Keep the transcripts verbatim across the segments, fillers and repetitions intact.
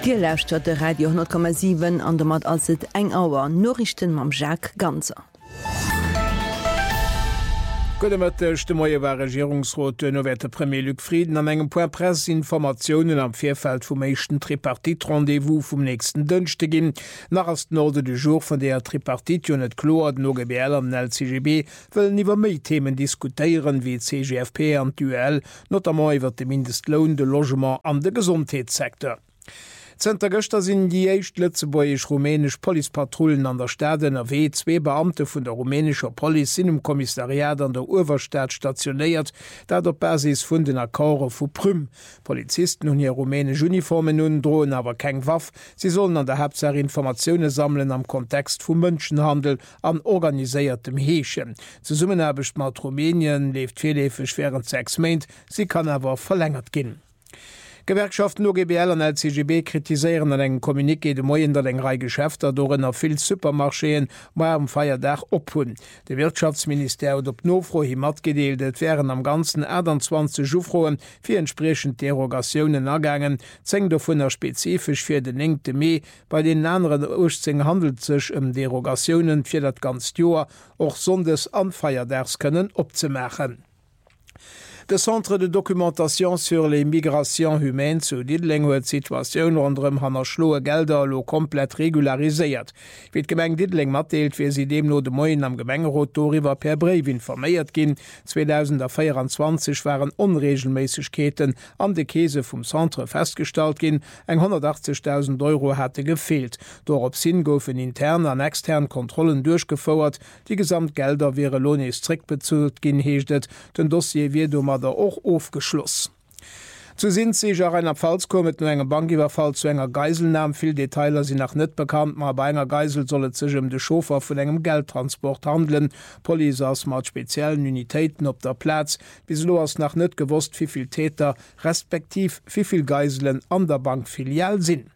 Dir lauscht de Radio hundert Komma sieben an der mat als et eng Auer Norrichten mam Jacques Ganzer. Godemechte Moie war Regierungsrot nower de Premier Luc Frieden am engem Point Pressinformationen am Vierfeld vum mechten Tripartit-Rendezvous vum nächsten Dënchte ginn. Nach as Norde de Jour von der Tripartit jo net Klo no G B L am L C G B wëllen iwwer méi Themen diskutieren wie C G F P an D U L, notamment iwwer de Mindestlohn, de Logement an de Gesundheitssektor. Zter Göster sinn die eicht letzebäich rumänisch Polizeipatrouillen an der Staden er W zwei Beamte vun der rumänischer Poli sinn im Kommissariat an der Uwerstaat stationéiert, dat der Basis vun den Akkorer vu Prüm. Polizisten hun hier rumänisch Uniformen nun drohen aber keng Waff. Sie sollen an der Hauptsache Informationen sammeln am Kontext vum Mënschenhandel an organiséiertem Heechen. Zu summen habecht mat Rumänien lebt vielefech während sechs Meint, sie kann aber verlängert ginn. Gewerkschaften O G B L an L C G B kritiseieren an eng Kommuniké de Moien dat eng Rei Geschäfter doren a vill Supermarscheen mei am Feierdach ophun. De Wirtschaftsminister hat op Nofro hi mat gedeelt, wären am ganzen achtundzwanzig Jufroen fir entsprechend Derogationen ergangen, zeng do vun er spezifisch fir den engte Mei, bei den anderen Urzing handelt sech um Derogationen fir dat ganz Joer och sondes an Feierdachs kënnen opzemachen. De Centre de Dokumentation sur les migrations humaines zu Diddling huet Situationun rondrem hanner schloe Gelder lo komplett regulariséiert. Wie d Gemeng Diddling matdeelt, wie sie dem no de Moien am Gemengerot doriwer per Breif informéiert ginn. zweitausendvierundzwanzig waren Unregelmäßigkeiten an de Käse vum Centre feststalt ginn, eng hundertachtzigtausend Euro hatte gefehlt. Dorop sinn goufen intern an externen Kontrollen durchgefauerert, die Gesamtgelder wäre lohne strikt bezult ginn heeschtet, den Dossier wie du da auch aufgeschloss. Zu sind sich auch einer Pfalzko mit nur enger Bankiwerfall zu enger Geiselnahme. Viel Detailer sind noch nicht bekannt, aber bei einer Geisel solle sich um den Chauffeur von engem Geldtransport handeln. Polizei mit speziellen Unitäten auf der Platz. Bis lo hast noch nicht gewusst, wie viel Täter respektiv wie viel Geiseln an der Bankfilial sind.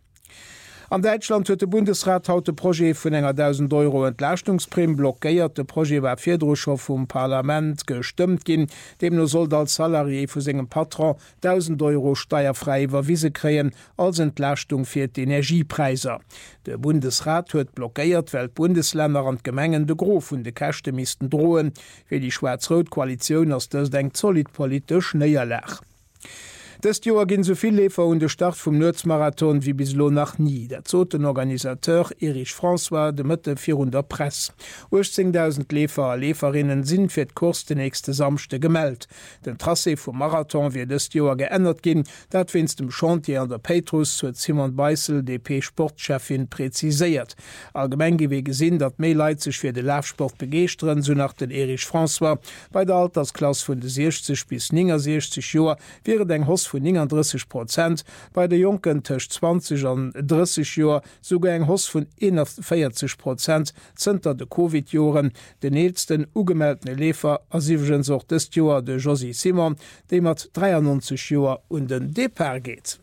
An Deutschland huet de Bundesrat haut de Projekt vun enger tausend Euro Entlastungsprim blockéiert. De Projekt war Firdrocher vum Parlament gestimmt ginn, dem no soll als Salarié vu segem Patron tausend Euro steuerfrei Überwiese kreien als Entlastung fir d' Energiepreiser. De Bundesrat huet blockéiert, weil Bundesländer an Gemengen de Grof vun de Kächte misisten droen, fir die Schwarz-Rot-Koalition ass dës denkt solid politisch näher lach. Das Jahr gehen so viel Läfer und der Start vom Nurzmarathon wie bislo nach nie. Der zoten Organisateur Erich François de Mitte vierhundert Press. achtzigtausend Läfer und Läferinnen sind für den Kurs den nächsten Samstag gemeldet. Den Trasse vom Marathon wird das Jahr geändert gehen. Das findet im Chantier an der Petrus zu Simon Beisel, D P-Sportchefin, präzisiert. Allgemein gewesen sind, dass mehr Leute sich für den Laufsport begeistern, so nach den Erich François. Bei der Altersklasse von sechzig bis neunundsechzig Jahren wäre den Host von neununddreißig Prozent, bei der Jungen zwischen zwanzig und dreißig Jahren sogar ein Hoss von einundvierzig Prozent zunter de Covid-Joren. Den nächsten ugemeldeten Läfer als übrigens auch das Jahr de Josie Simon, dem hat dreiundneunzig Jahre und den Depart geht.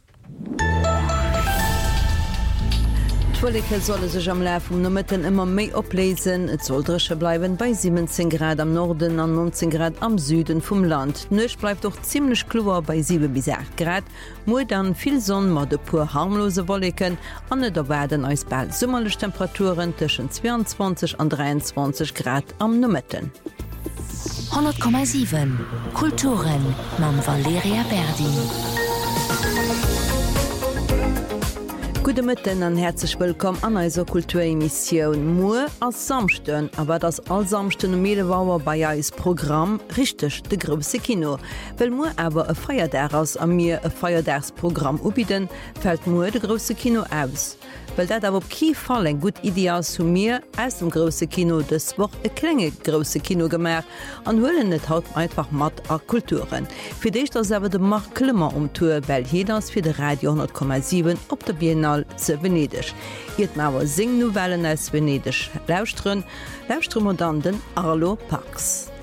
D'Wolke solle sech am Läif vum Nomëtten immer méi opléisen, et soll dresche bleiwen bei siebzehn Grad am Norden an neunzehn Grad am Süden vum Land. Nëch bleibt doch ziemlich kluwer bei sieben bis acht Grad, Mo dann viel Sonn mat de pur harmlose Wolken, an der werden eus bald summmerlech Temperaturen tschen zweiundzwanzig an dreiundzwanzig Grad am Nomëtten. hundert Komma sieben Kulturen mam Valeria Berdi. Gute Mitten an herzlich willkommen an eiser Kulturemissionioun Mo als Samchten, aber das all samchten um Mehlewauer bei eis Programm richtig de gröse Kino. Well Mo aber e Feierdaraus an mir e Feierdagsprogramm ubieden, fällt Mo de große Kino aus. Weil dat awer ki fall eng gut Idee zu mir als dem grosse Kino des Wort e klenge grosse Kino gemer an hullen net haut einfach mat a Kulturen. Fi deich das sewer de Mark Klmmer um Tour, well jeders fir de Radio hundert Komma sieben op der Biennale ze Venedig. Iet nawer sing Novellen als Venedig Lausstrn, Lausstrmmer dann den Arlo Pax.